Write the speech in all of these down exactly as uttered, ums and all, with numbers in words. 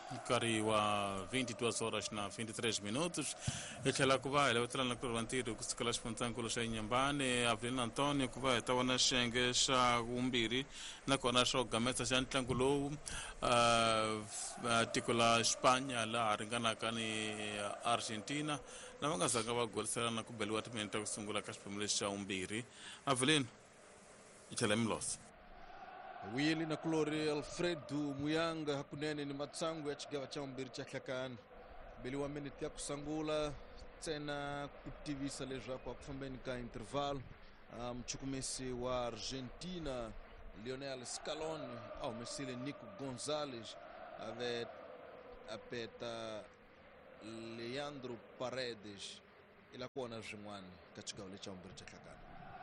Kari wa vinte e duas horas na vinte e três minutos. Echala kuva ele utala na kurvantiro kusikala spontan kula sha nyambane Avelino Antonio kuva etawa na shenge sha umbiri na kona sho gameta sha ntlangulo uh, tikola Spanya la aringana kani Argentina na manga saka wa gol sala na kubelwa timenta kusungula kashpemle sha umbiri. Avelino echala mlos Wili na Klori Alfredo Muyanga hakunene ni matsangu ya chigawa cha umbiri cha kakani bili wa minute ya kusangula tena kutivisa leja kwa kufambeni ka intervalo mchukumisi um, wa Argentina Lionel Scaloni au mesile Nico Gonzalez ave apeta Leandro Paredes ila kuona jimwani katika ule cha umbiri cha kakani.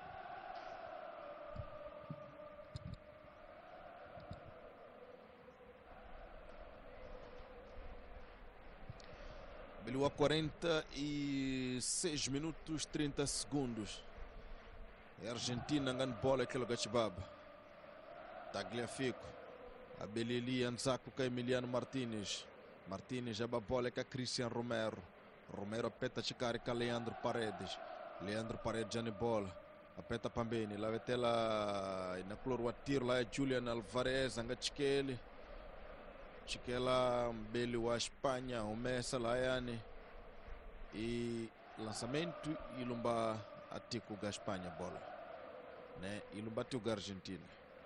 Bili quarenta e seis minutos trinta segundos. A Argentina ganha bola aquele gachibaba. Tagliafico. A Belili Anzaco com Emiliano Martinez. Martinez a bola com Cristian Romero. Romero apeta chicari com Leandro Paredes. Leandro Paredes já na bola. Apeta Pambeni. Lá vai lá na cloro o tiro lá é Julian Alvarez anga chikele. Chikela mbele wa Espanha umesa lá yani e lançamento ilumba atiku ga Espanha bola né ilumba tu ga Argentina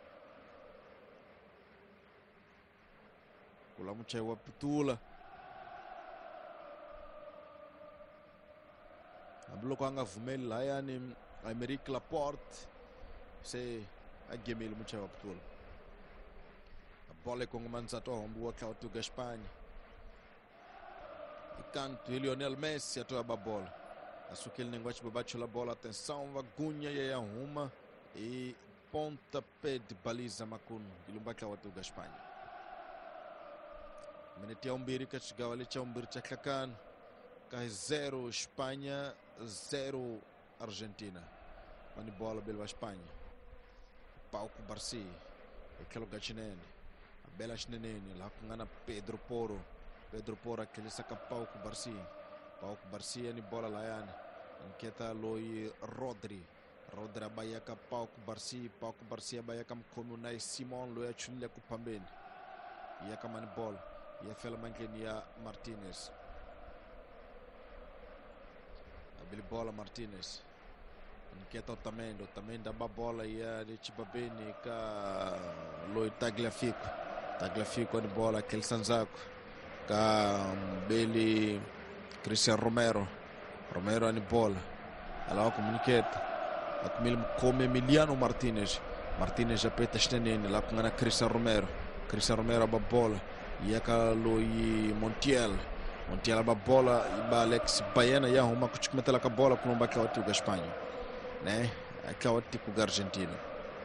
kula mchai wa pitula ablo anga vumeli lá yani Aymeric Laporte se a gemelo mchai wa pitula bola com o Manzato Hombu a Claudio Espanha e canto Lionel Messi a toda a bola a sua aquele negócio de baixo a bola atenção vagunha e arruma e ponta pé de baliza Macun e lumba Claudio Espanha menetia umbiri que chegava ali tinha umbiri chacacan cai zero Espanha zero Argentina quando bola pela Espanha Pauco Barci aquele gachinene Bela Shnenene, lá com Ana Pedro Poro. Pedro Poro, aquele saca Pauco Barci. Pauco Barci, ani bola lá, yani. Inquieta Loi Rodri. Rodri abaiaca Pauco Barci. Pauco Barci abaiaca Mkomunai Simon, Loi Chunle Kupambeni. Iaka mani bola. Ia fela Manquenia Martinez. Abili bola Martinez. Inquieta Otamendi. Otamendi aba bola ia de Chibabeni ka Loi Tagliafico. Tagliafico de bola aquele Sanzaco com Beli Cristian Romero Romero de bola ela comunicata com Emiliano Martinez Martinez já peta estendendo lá com Ana Cristian Romero Cristian Romero a bola e a Caloi Montiel Montiel a bola e ba Alex Baena e arruma que te mete lá com a bola com um bacaote da Espanha né a caote com a Argentina.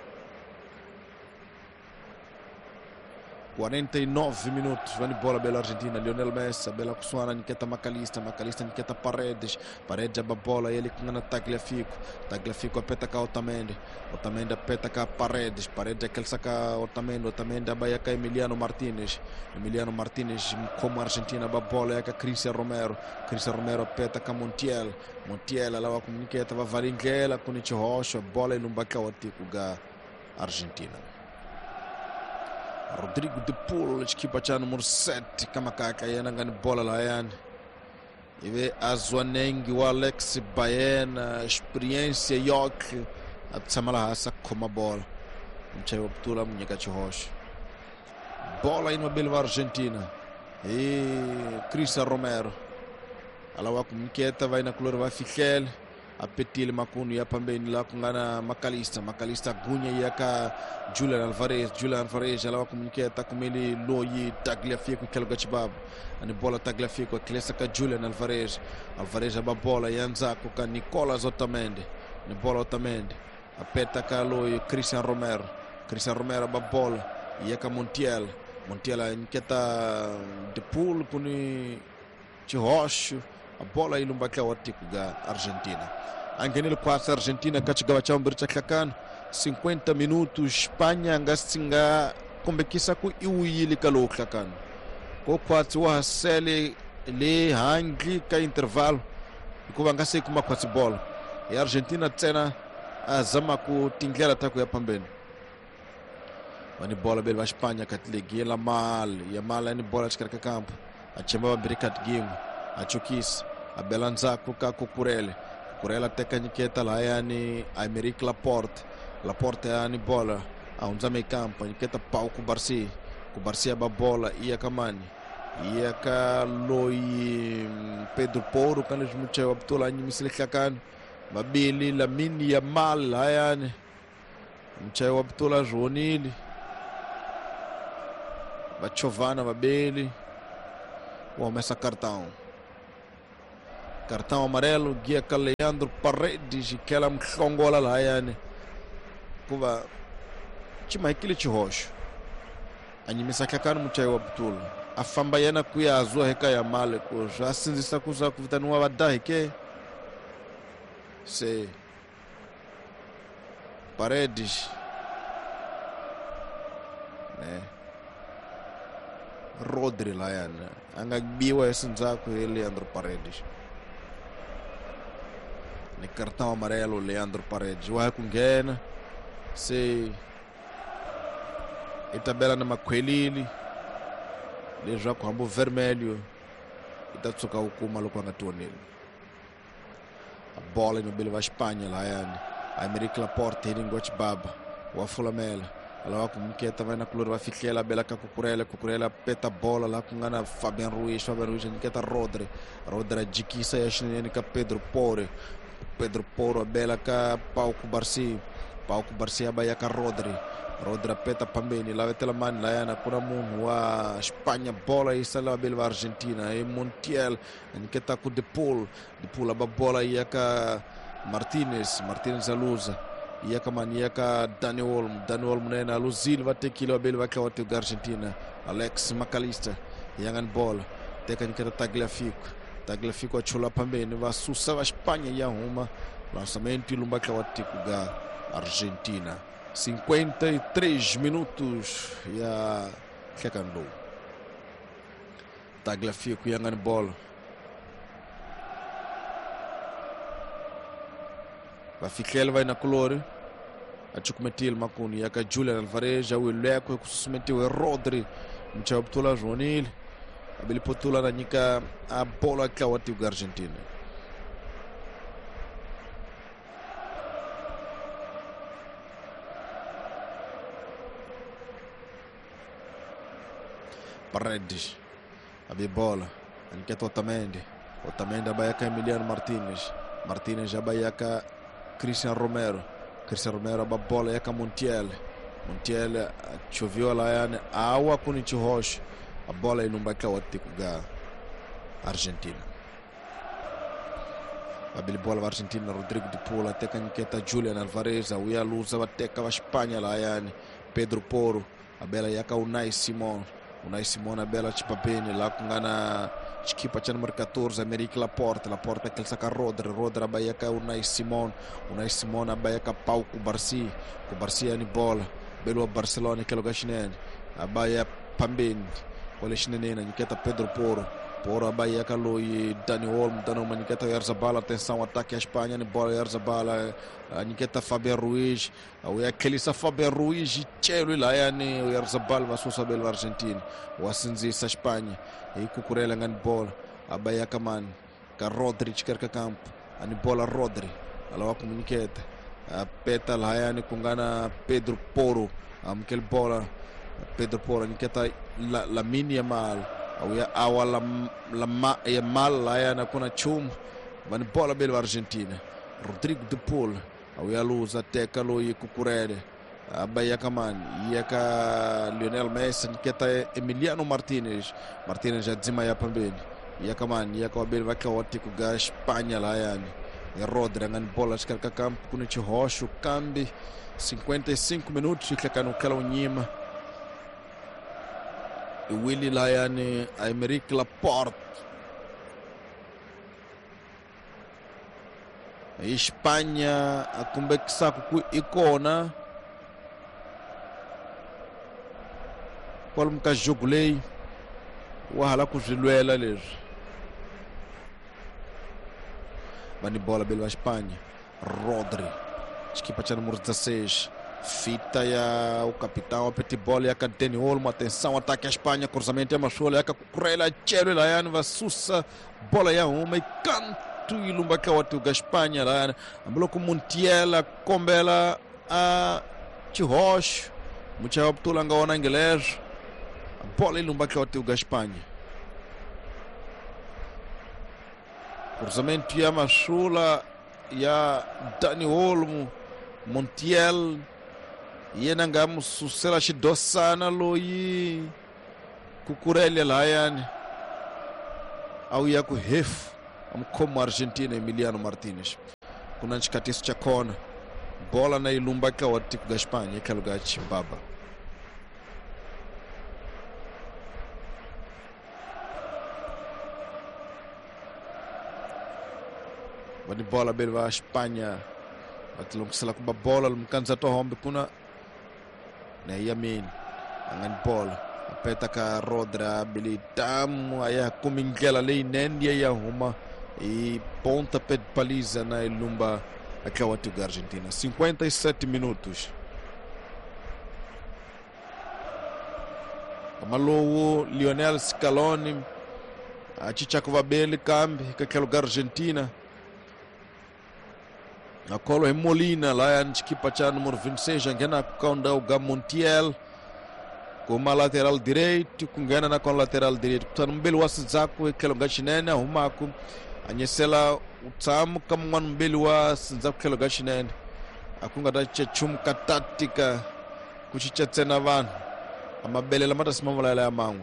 quarenta e nove minutos, vai bola pela Argentina, Lionel Messi, bela Kusuana, Niketa Macalista, Macalista, Niketa Paredes, Paredes a bola, ele com a Tagliafico, Tagliafico apeta com Otamendi, Otamendi apeta com Paredes, Paredes aquele saca Otamendi, Otamendi a baia com Emiliano Martinez, Emiliano Martinez como a Argentina a bola é com Cristian Romero, Cristian Romero apeta com Montiel, Montiel lá com Niketa vai varinguela com Nichi Rocha, bola e não bacau atico ga Argentina. Rodrigo de Paul, equipa cha número sete, kama kaka yana ngani bola la yani. Iwe Azwanengi wa Alex Baena, experiência yok, atsamala hasa koma bola. Mchai wa ptula mnyeka chihosha. Bola ino belva Argentina. E Cristian Romero. Alawa kumiketa vai na color vai fikel. Apetil Macunu ia pambeni lá com Ana Macalista, Macalista Gunha ia cá Julian Alvarez, Julian Alvarez ela vai comunicar com ele Loi Tagliafico aquele gachibab, a bola Tagliafico aquele saca Julian Alvarez, Alvarez a bola e Anzaco com Nicolas Otamendi, a bola Otamendi, apeta com Loi Cristian Romero, Cristian Romero a bola ia com Montiel, Montiel a inquieta de pool com ni Chirocho, a bola e lumba que é o tico da Argentina. Anche nel quarto Argentina che ci gavacciamo per Chacacan cinquenta minutos Espanha ngasinga kombe kisa ku iwi li kalo Chacacan kokwatsi wa hasele le hangi ka intervalo hikuva nga se kuma kwatsi bola ya Argentina tsena azama ku tinglela ta ku ya pambeni vani bola bele va Espanha katlegi la mal ya mala ni bola chikarika campo a chemba va birikat game a chukis a belanza ku ka Cucurella Cucurella teka nyiketa la yani Aymeric Laporte Laporte ya ni bola a unza meio campo nyiketa Pau Cubarsí Cubarsí ba bola ia kamani ia ka loi Pedro Porro kana jmuche wa btola ni misilikan mabili Lamine Yamal yani mche wa btola jonili Bachovana Babeli começa cartão cartão amarelo guia com Leandro Paredes e aquela mchongola lá yani kuva chima ikili chihosho anyimisa kakano mchai wa butula afamba yana kuya azua heka ya male ko asinzisa kuza kuvitanua wadahi ke se Paredes né Rodri lá yana angagbiwa esinzako Leandro Paredes ni cartão amarelo Leandro Paredes vai kungena se itabela na makwelili leja ku hambo vermelho itatsuka hukuma loko angatonile a bola no bele va Espanha lá yani Aymeric Laporte hiringoch baba wa Fulamela ela kumketa vai na color vai ficar bela ka Cucurella Cucurella peta bola lá com ngana Fabian Ruiz Fabian Ruiz niketa Rodri Rodri jikisa ya shineni ka Pedro Porro Pedro Porro bela ka Pau Cubarsí Pau Cubarsí abaya ka Rodri Rodri peta pambeni la vetela mani la yana kuna munhu wa Espanha bola isa la bela va Argentina e Montiel niketa ku De Paul De Paul aba bola ya ka Martinez Martinez aluza ia kamani ia ka Dani Olmo Dani Olmo nena Luzil va ter kilo bele va kawa te Argentina Alex McAllister yangan bola teka niketa Tagliafico Tagliafico achula pambeni va susa va Espanha ya uma lançamento ilumba kawa te kuga Argentina cinquenta e três minutos ya kekando Tagliafico yangan bola va ficar vai na colore a chukumetil makuni yaka Julian Alvarez já o leco kusumeteu e Rodri mchao btula jonil abili potula na nika a bola kawati u Argentina Paredes abi bola aniketo Otamendi Otamendi abayaka Emiliano Martinez Martinez abayaka Cristian Romero Cristian Romero aba bola yaka Montiel Montiel choveu lá yani awa kuni chihosh a bola inumbaka wati kuga Argentina abili bola va Argentina Rodrigo de Paul ateka niketa Julian Alvarez uya luza bateka va Espanha lá yani Pedro Porro abela yaka Unai Simon Unai Simon abela chipapeni lá kungana chikipa cha número catorze Aymeric Laporte Laporte aquele saca Rodri Rodri abayaka Unai Simon Unai Simon abayaka Pau Cubarsí Cubarsí ani bola belo Barcelona aquele gashinene abaya pambeni wale shinene niketa Pedro Porro Porro abayaka loi Dani Olmo Dani Olmo niketa Yarzabal atenção ataque a Espanha ni bola Yarzabal niketa Fabian Ruiz au aquele sa Fabian Ruiz chelo lá yani Yarzabal va susa belo Argentina wasinzi sa Espanha e Cucurella ngan bola abayaka man ka Rodri chikarka campo ani bola Rodri ala wa comunicate a peta la yani kungana Pedro Porro amkel bola Pedro Porro niketa la Lamine Yamal au ya awala la Yamal la yana kuna chum van bola belo Argentina Rodrigo de Paul au ya luza teka lo e Cucurella abayaka man yaka Lionel Messi niketa Emiliano Martinez Martinez já dzima ya pambeni yaka man yaka wabelo vaka wati kuga Espanha la yani e Rodri ngan bola chikarka campo kuni chihosho kambi cinquenta e cinco minutos ikaka no kala unyima e Willy lá yani Aymeric Laporte Espanha akumbekisa ku ikona qual mka jogulei wa hala ku zwilwela leswi. Vani bola bele va Espanha. Rodri, equipa de número dezesseis, fita ya o capitão, a petit bola ya Dani Olmo, atenção, ataque a Espanha, cruzamento é Machola, ya Kukurela, Chelo, Laiane, Vassusa, bola ya uma e canto e lumba que o ga Espanha, Laiane, a bloco Montiel, a Combela, a Tirocho, muita optulanga ona inglês, a bola e lumba que o ga Espanha. Cruzamento ya Machola, ya Dani Olmo, Montiel, yena ngamu susela shidosana loyi Kukurela Laiane au ya kuhefu amkomo Argentina Emiliano Martinez. Kuna nchikatiso cha kona, bola na ilumba ka watiku ga Espanha ikaluga Chimbaba. Vani bola belva Espanha batilong sila kuba bola lumkanza to hombe kuna na Yamin angan bola apeta ka Rodra habilitamu aya kumingela lei nendia ya huma e ponta pet baliza na ilumba akawa tu Argentina. cinquenta e sete minutos. Amalowo Lionel Scaloni a chichakova bele kambi kakelo Argentina. A colo é Molina, lá a equipa de número vinte e seis, engana com o Montiel, com uma lateral direito, com engana na com lateral direito. Portanto, um belo assazaco, aquele gachinene, um maco, a Nesela, o Tsamo, como um belo assazaco, aquele gachinene. A Kunga da Chechum, Katática, Kuchicha Tsenavan, a Mabele, a Matas Mamala, a mão.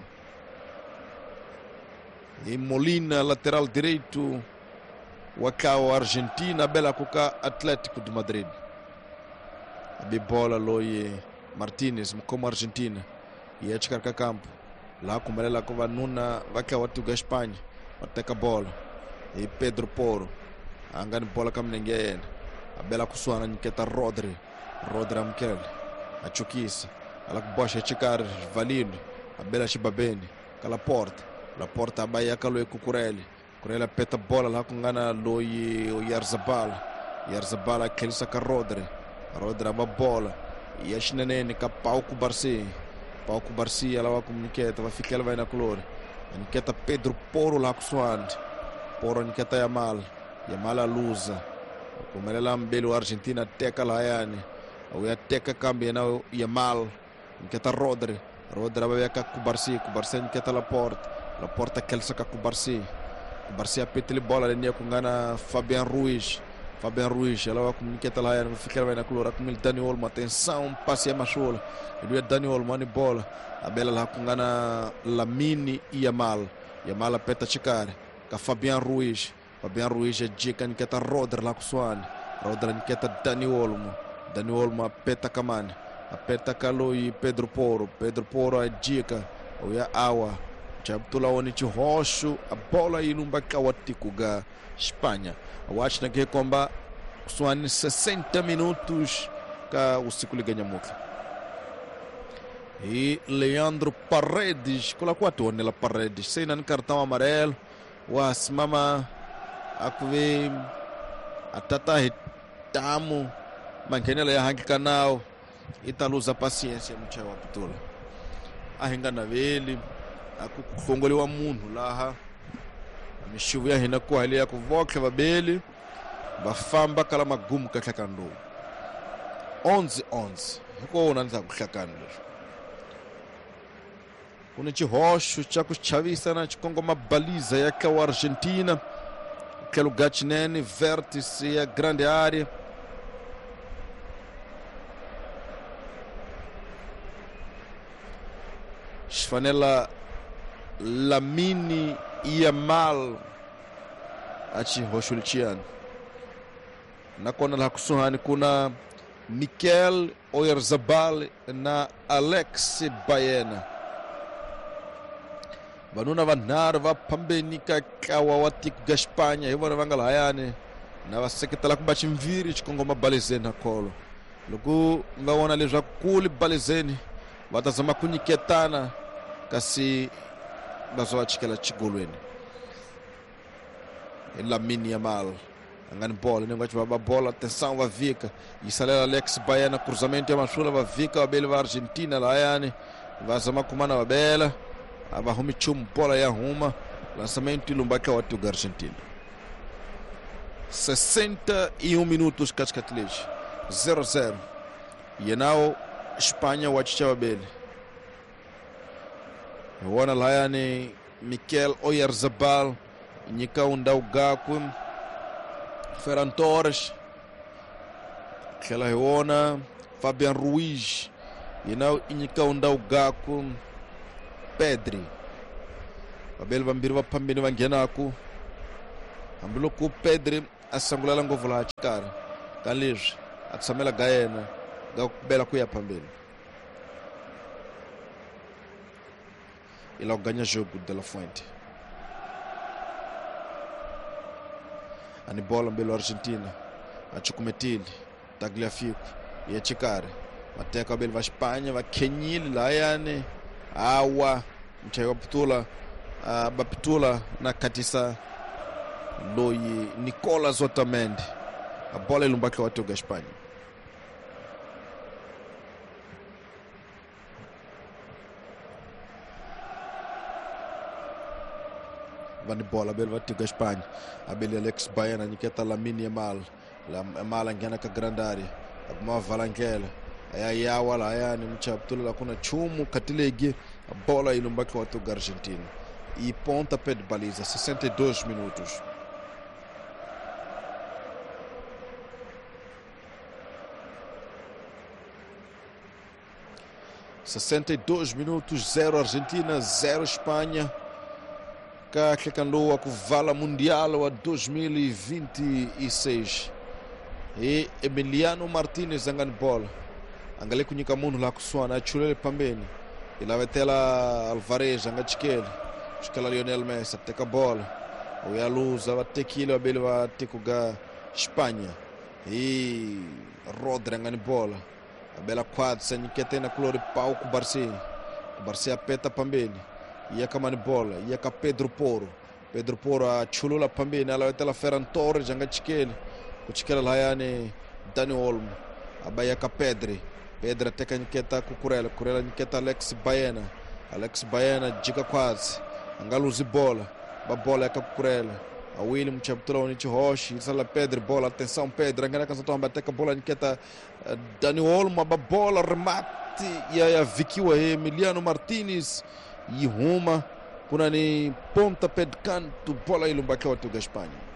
E Molina, lateral direito. Wakao Argentina, bela kuka Atlético de Madrid. A bola loye Martinez, como Argentina. E a chicarca campo. Lá como ela com a nuna, wakao atuga Espanha. Ataca a bola. E Pedro Porro. Angani bola como ninguém. A bela kusuana niketa Rodri. Rodri Amkel. A Chukisa. Ela com bocha chicar Valino. A bela Chibabene. Cala porta. La porta abaia caloe Kukurela. Kukurela peta bola lá com gana loye o Yarzabal. Yarzabal aquele saca Rodri. Rodri a bola. E a chinenene ka Pauco Barci. Pauco Barci ela vai comunicar, vai ficar ela vai na color. A Niqueta Pedro Porro lá com Suande. Porro Niqueta Yamal. Yamal a lusa. Como ela lá mbelo Argentina teca lá yani. O ya teca cambia na Yamal. Niqueta Rodri. Rodri vai cá com Barci, com Barci Niqueta la porta. La porta aquele saca com Barci. Barcia petele bola linha com gana Fabian Ruiz. Fabian Ruiz, ela vai comunicar lá, ela vai ficar vai na colora com ele Dani Olmo, atenção, passe a Machola. Ele é Dani Olmo, ani bola. A bela lá com gana Lamine e Yamal. Yamal apeta chicar. Com Fabian Ruiz. Fabian Ruiz é dica que tá Rodri lá com Suane. Rodri que tá Dani Olmo. Dani Olmo apeta Kamani. Apeta Calo e Pedro Porro. Pedro Porro é dica. Ou é Awa. Chabtula wanichi roxo a bola e lumba kawatiku ga Espanha. Watch na que comba Suane sessenta minutos ka usiku ganha muka. E Leandro Paredes colocou a tornela Paredes sem no cartão amarelo. Was mama akuve atata hitamo mankenela ya hangi canal italuza paciência mchao aptula. Ahengana vele akufongolewa munhu laha mishuvu ya hina kwa hali ya kuvoka vabeli bafamba kala magumu kahlakando onze onze hiko unanza kuhlakando kuna chihosho cha kuchavisa na chikongo mabaliza ya kwa Argentina kelo gachinene vértice ya grande área Shfanela Lamine Yamal achi hoshulchian na kona la kusuhani kuna Mikel Oyarzabal na Alex Baena vanuna vanharu va pambenika kawa watiku ga Espanha hivona vangala hayani na vaseketela kumbati mviri chikongo mabalizeni akolo loko ngawona leswaku kuli balizeni vatazama kunyiketana kasi bazoachikela chigolweni. Lamine Yamal angani bola negócio vai bola, atenção vai fica Isalela Alex Baena, cruzamento ya mashula vai fica wabele wa Argentina la yani vazama kumana wabela abahumi chum bola ya huma lançamento ilumbake watu wa Argentina. sessenta e um minutos katikati zero a zero yenao Espanha wachicha wabele wana la yani Mikel Oyarzabal Nika undau Gakum Ferran Torres Kela Heona Fabian Ruiz Yenao Nika undau Gakum Pedri Babel Vambirva Pambini Vangenaku Ambiloku Pedri Asangulala Ngovola Achikara Kalij Atsamela Gaena Gakubela Kuya Pambini Ila ganha jogo de la Fuente. Ani bola mbele Argentina achukumetili Tagliafico e Chicare mateka bele va Espanha va Kenyili la yani awa mchaiwa pitula uh, bapitula na katisa loyi Nicolas Otamendi a bola ilumbake watu wa Espanha. Vani bola bele watu wa Espanha abele Alex Baena niketa Lamine Yamal la Yamal ngana ka grandari akuma Valangela aya yawa la aya ni mchaptula la kuna chumu katilege bola ilumbake watu wa Argentina e pontapé de baliza sessenta e dois minutos. sessenta e dois minutos, zero Argentina, zero Espanha. Kakekandou a Vala Mundial a dois mil e vinte e seis. E Emiliano Martinez angani bola. Angale kunyika mundu la kuswana chulele pambeni. Ila vetela Alvarez angachikele. Chikela Lionel Messi teka bola. Uya luza vatekile wabele watekuga Espanha. E Rodri angani bola. Abela quadra niketena Clori pau ku Barsi. Barsi apeta pambeni. Ia kamani bola, ia ka Pedro Porro. Pedro Porro a chulula pambeni ala vetela Ferran Torres angachikele. Kuchikela la yani Dani Olmo. Abaya ka Pedri. Pedri teka niketa ku Kurela, Kurela niketa Alex Baena. Alex Baena jiga quadra. Angaluzi bola. Ba bola ka Kurela. A William Chaptula Unichi Roche, Sala Pedro, bola, atenção Pedro, angana ka Santoma teka bola niketa Dani Olmo, ba bola remate e aí Vikiwa Emiliano Martinez e Roma kuna ni pontapé de canto bola ilumbake watu wa Espanha.